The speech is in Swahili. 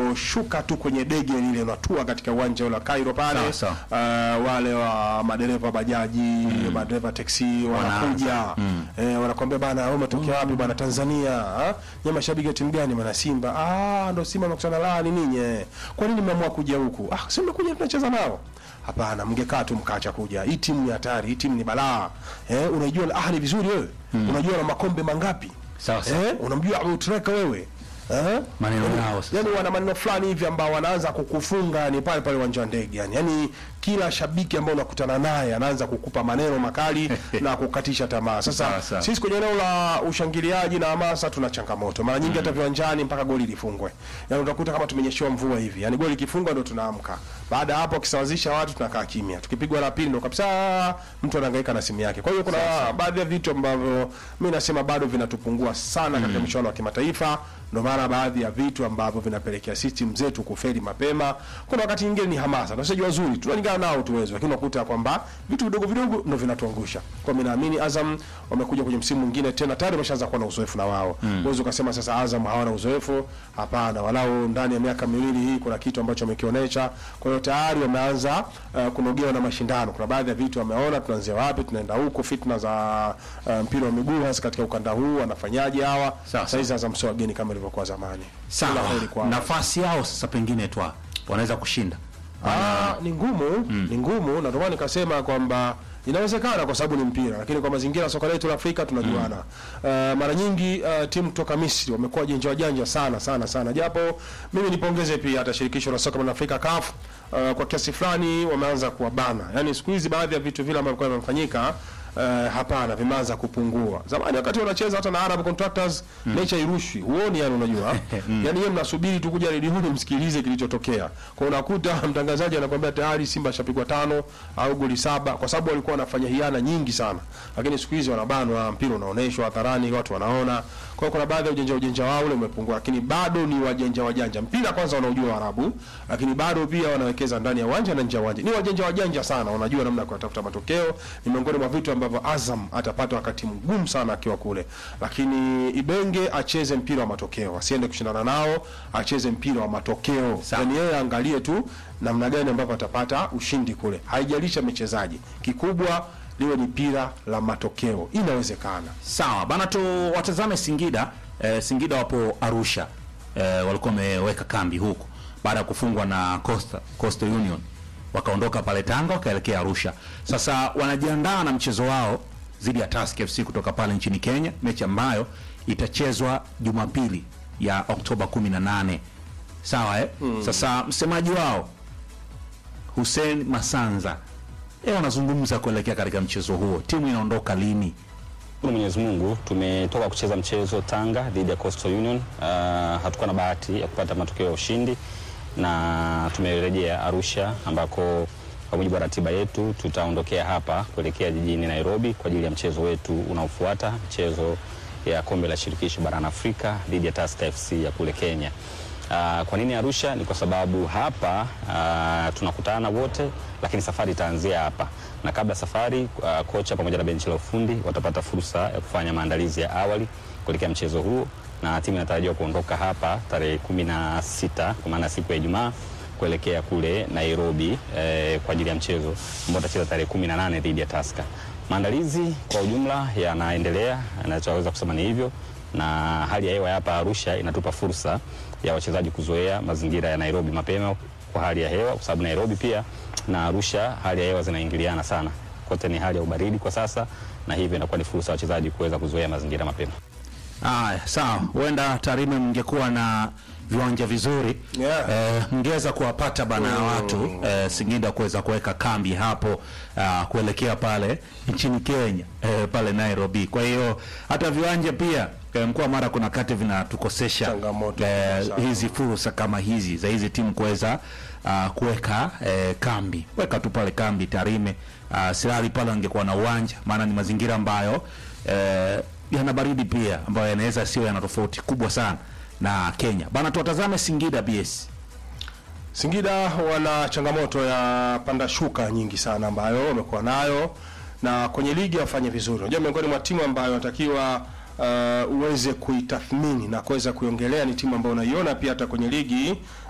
unaposhuka tu kwenye dege lile unatua katika uwanja wa Cairo pale, wale wa madereva bajaji, madereva taxi wanakuja, wanakuambia bana wewe umetokea wapi bana? Tanzania. Nyinyi mashabiki wa timu gani? Maana Simba. Ndio Simba mkutana la ninyi. Kwa nini mmeamua kuja huku? Si mmekuja tunacheza nao. Hapana, mngekaa tu mkaacha kuja. Hii timu ni hatari, hii timu ni balaa. Unajua Al Ahly vizuri wewe? Unajua na makombe mangapi? Sawa. Unamjua Abu Treka wewe? Maneno yao sasa. Yaani wana maneno fulani hivi ambao wanaanza kukufunga ni pale pale uwanja wa ndege yani. Yaani kila shabiki ambao unakutana naye anaanza kukupa maneno makali na kukatisha tamaa. Sasa sisi kwenye eneo la ushangiliaji na hamasa tuna changamoto. Mara nyingi hata viwanjani mpaka goli lifungwe. Yaani utakuta kama tumenyeshewa mvua hivi. Yaani goli likifungwa ndio tunaamka. Baada hapo ukisawazisha watu tunakaa kimya. Tukipigwa la pili ndio kabisa mtu anahangaika na simu yake. Kwa hiyo kuna baadhi ya vitu ambavyo mimi nasema bado vinatupungua sana katika michuano ya kimataifa. Ndio maana baadhi ya vitu ambavyo vinapelekea system zetu kufeli mapema. Kuna wakati mwingine ni hamasa. Tunasema wazuri, tunalingana nao tuwezo, lakini unakuta kwamba vitu vidogo vidogo ndio vinatuangusha. Kwa mimi naamini Azam wamekuja kwenye msimu mwingine tena tayari wameshaanza kuwa na uzoefu na wao. Uwezo ukasema sasa Azam hawana uzoefu, hapana, walau ndani ya miaka miwili hii kuna kitu ambacho wamekionyesha. Kwa hiyo tayari wameanza kunogewa na mashindano. Kuna baadhi ya vitu wameona tunaanzia wapi, tunaenda huko, fitna za mpira wa miguu hasa katika ukanda huu wanafanyaje hawa. Sasa hizi Azam sio wageni kama ilivyokuwa zamani. Sawa. Nafasi yao sasa pengine tu wanaweza kushinda. Ni ngumu, ni ngumu, na ndio maana nikasema kwamba inawezekana kwa sababu ni mpira, lakini kwa mazingira soka letu la Afrika tunajuana. Mara nyingi timu kutoka Misri wamekuwa wajanja sana. Japo mimi nipongeze pia hata shirikisho la soka la Afrika CAF kwa kiasi fulani wameanza kuwabana. Yaani siku hizi baadhi ya vitu vile ambavyo vimefanyika hapana, vimeanza kupungua. Zamani wakati wanacheza hata na Arab Contractors nature irushi. Huoni yani unajua? Yaani yeye mnasubiri tu kuja redioni msikilize kilichotokea. Kwa unakuta mtangazaji anakuambia tayari Simba shapigwa 5 au goli 7 kwa sababu walikuwa wanafanya hiana nyingi sana. Lakini siku hizi wanabanwa, mpira unaoneshwa hadharani, watu wanaona. Kwa hiyo kuna baadhi ya ujanja wao ule umepungua, lakini bado ni wajanja. Mpira kwanza wanaujua Waarabu, lakini bado pia wanawekeza ndani ya uwanja na nje ya uwanja. Ni wajanja sana, wanajua namna ya kutafuta matokeo. Ni miongoni mwa vitu ambavyo Azam atapata wakati mgumu sana akiwa kule. Lakini Ibenge acheze mpira wa matokeo, asiende kushindana nao, acheze mpira wa matokeo. Yaani yeye angalie tu namna gani ambavyo atapata ushindi kule. Haijalisha mchezaji. Kikubwa liwe ni mpira la matokeo. Inawezekana. Sawa. Bana tu watazame Singida. Singida wapo Arusha. Walikuwa wameweka kambi huko baada ya kufungwa na Coastal Union. Wakaondoka pale Tanga wakaelekea Arusha. Sasa wanajiandaa na mchezo wao dhidi ya Tusker FC kutoka pale nchini Kenya, mechi ambayo itachezwa Jumapili ya Oktoba 18. Sawa Sasa msemaji wao Hussein Masanza wanazungumza kuelekea katika mchezo huo. Timu inaondoka lini? Mwenyezi Mungu, tumetoka kucheza mchezo Tanga dhidi ya Coastal Union. Hatukuwa na bahati ya kupata matokeo ya ushindi na tumerejea Arusha ambako kwa mujibu wa ratiba yetu tutaondokea hapa kuelekea jijini Nairobi kwa ajili ya mchezo wetu unaofuata, mchezo ya kombe la shirikisho barani Afrika dhidi ya Tusker FC ya kule Kenya. Kwa nini Arusha? Ni kwa sababu hapa tunakutana wote, lakini safari itaanzia hapa. Na kabla safari, kocha pamoja na benchi la ufundi watapata fursa ya kufanya maandalizi ya awali kuelekea mchezo huo, na timu inatarajiwa kuondoka hapa tarehe 16 kwa maana siku ya Ijumaa kuelekea kule Nairobi kwa ajili ya mchezo ambao utacheza tarehe 18 dhidi ya Tusker. Maandalizi kwa ujumla yanaendelea, ninachoweza kusema ni hivyo, na hali ya hewa hapa Arusha inatupa fursa ya wachezaji kuzoea mazingira ya Nairobi mapema kwa hali ya hewa, kwa sababu Nairobi pia na Arusha hali ya hewa zinaingiliana sana. Kote ni hali ya ubaridi kwa sasa, na hivyo inakuwa ni fursa wachezaji kuweza kuzoea mazingira mapema. Sawa. Huenda Tarime mngekuwa na viwanja vizuri, mngeweza kuwapata bana watu Singida kuweza kuweka kambi hapo kuelekea pale nchini Kenya, pale Nairobi. Kwa hiyo hata viwanja pia mkoa Mara kuna kati vinatukosesha hizi fursa kama hizi za hizi timu kuweza kuweka kambi. Weka tu pale kambi Tarime, Sirari pale angekuwa na uwanja, maana ni mazingira ambayo yana baridi pia, ambayo yanaweza sio yana tofauti kubwa sana na Kenya. Bana tuwatazame Singida BS. Singida wana changamoto ya panda shuka nyingi sana ambayo wamekuwa nayo, na kwenye ligi wafanye vizuri. Unajua miongoni mwa timu ambayo natakiwa uweze kuitathmini na kuweza kuiongelea ni timu ambayo unaiona pia hata kwenye ligi